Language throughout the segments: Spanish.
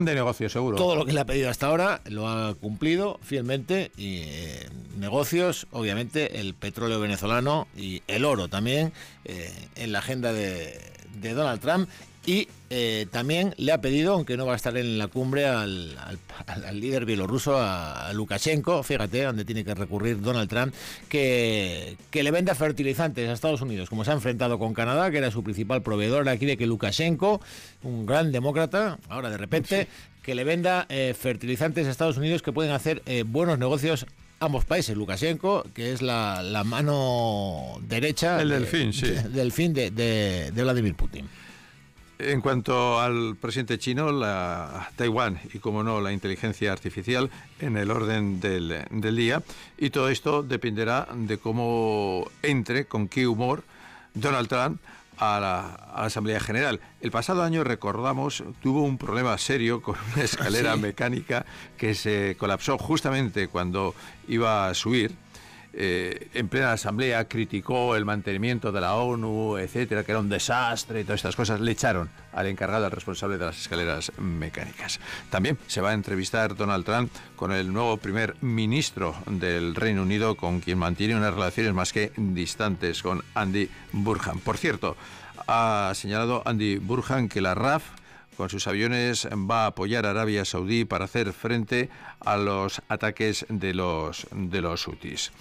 De negocio, seguro. Todo lo que le ha pedido hasta ahora lo ha cumplido fielmente y negocios, obviamente, el petróleo venezolano y el oro también en la agenda de Donald Trump. Y también le ha pedido, aunque no va a estar en la cumbre, al líder bielorruso, a Lukashenko, fíjate, donde tiene que recurrir Donald Trump, que le venda fertilizantes a Estados Unidos, como se ha enfrentado con Canadá, que era su principal proveedor. Aquí de que Lukashenko, un gran demócrata, ahora de repente, que le venda fertilizantes a Estados Unidos, que pueden hacer buenos negocios ambos países. Lukashenko, que es la mano derecha del fin de Vladimir Putin. En cuanto al presidente chino, Taiwán y, como no, la inteligencia artificial en el orden del día. Y todo esto dependerá de cómo entre, con qué humor, Donald Trump a la Asamblea General. El pasado año, recordamos, tuvo un problema serio con una escalera mecánica que se colapsó justamente cuando iba a subir. En plena asamblea criticó el mantenimiento de la ONU, etcétera, que era un desastre y todas estas cosas. Le echaron al encargado, al responsable de las escaleras mecánicas. También se va a entrevistar Donald Trump con el nuevo primer ministro del Reino Unido, con quien mantiene unas relaciones más que distantes, con Andy Burnham. Por cierto, ha señalado Andy Burnham que la RAF, con sus aviones, va a apoyar a Arabia Saudí para hacer frente a los ataques de los hutis.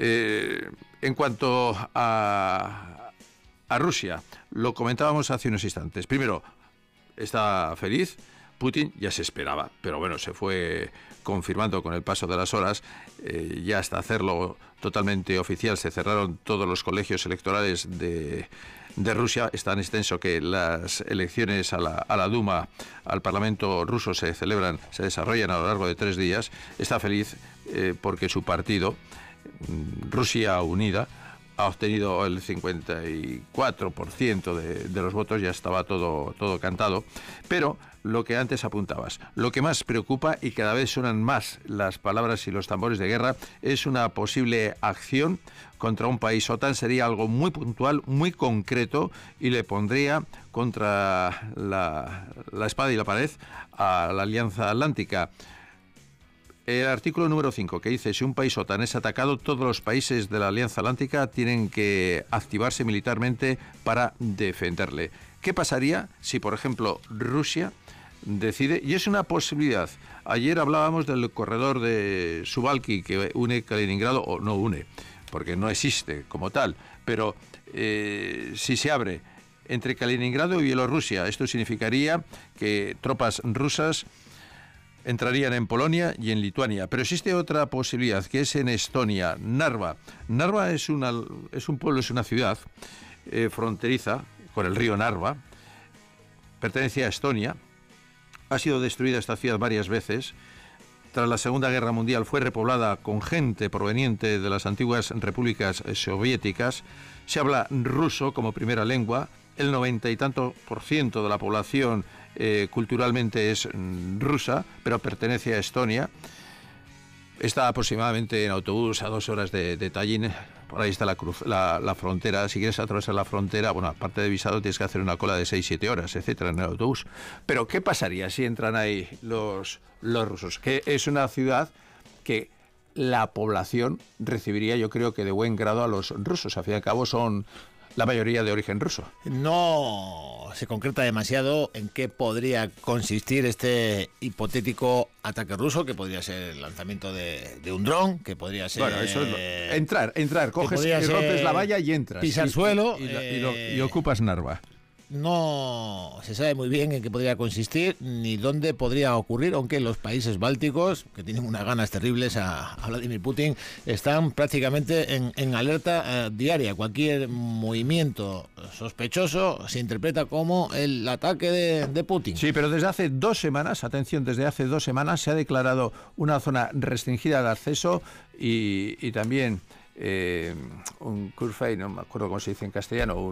En cuanto a Rusia, lo comentábamos hace unos instantes. Primero, está feliz. Putin ya se esperaba, pero bueno, se fue confirmando con el paso de las horas. Ya hasta hacerlo totalmente oficial se cerraron todos los colegios electorales de Rusia. Es tan extenso que las elecciones a la Duma, al Parlamento ruso, se desarrollan a lo largo de 3 días. Está feliz porque su partido, Rusia Unida, ha obtenido el 54% de los votos. Ya estaba todo cantado. Pero lo que antes apuntabas, lo que más preocupa, y cada vez suenan más las palabras y los tambores de guerra, es una posible acción contra un país OTAN. Sería algo muy puntual, muy concreto, y le pondría contra la espada y la pared a la Alianza Atlántica. El artículo número 5, que dice: si un país OTAN es atacado, todos los países de la Alianza Atlántica tienen que activarse militarmente para defenderle. ¿Qué pasaría si, por ejemplo, Rusia decide, y es una posibilidad? Ayer hablábamos del corredor de Suwalki que une Kaliningrado, o no une, porque no existe como tal, pero si se abre entre Kaliningrado y Bielorrusia, esto significaría que tropas rusas entrarían en Polonia y en Lituania. Pero existe otra posibilidad, que es en Estonia, Narva. Narva es un pueblo, es una ciudad fronteriza con el río Narva, pertenece a Estonia. Ha sido destruida esta ciudad varias veces. Tras la Segunda Guerra Mundial fue repoblada con gente proveniente de las antiguas repúblicas soviéticas. Se habla ruso como primera lengua. El 90 y tanto % de la población culturalmente es rusa, pero pertenece a Estonia. Está aproximadamente en autobús a 2 horas de Tallinn. Por ahí está la frontera. Si quieres atravesar la frontera, bueno, aparte de visado, tienes que hacer una cola de 6-7 horas, etcétera, en el autobús. Pero ¿qué pasaría si entran ahí los rusos? Que es una ciudad que la población recibiría, yo creo que de buen grado, a los rusos. Al fin y al cabo son la mayoría de origen ruso. No se concreta demasiado en qué podría consistir este hipotético ataque ruso, que podría ser el lanzamiento de un dron, que podría ser... Bueno, eso es entrar, coges y rompes la valla y entras. Pisar suelo. Y ocupas Narva. No se sabe muy bien en qué podría consistir ni dónde podría ocurrir, aunque los países bálticos, que tienen unas ganas terribles a Vladimir Putin, están prácticamente en alerta diaria. Cualquier movimiento sospechoso se interpreta como el ataque de Putin. Sí, pero desde hace 2 semanas, atención, desde hace 2 semanas se ha declarado una zona restringida de acceso y también un curfew, no me acuerdo cómo se dice en castellano,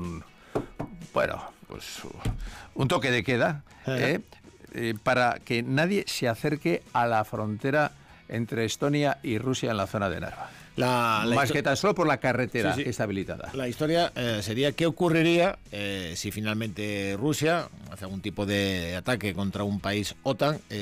un toque de queda para que nadie se acerque a la frontera entre Estonia y Rusia en la zona de Narva. Más que tan solo por la carretera que está habilitada. La historia sería qué ocurriría si finalmente Rusia hace algún tipo de ataque contra un país OTAN.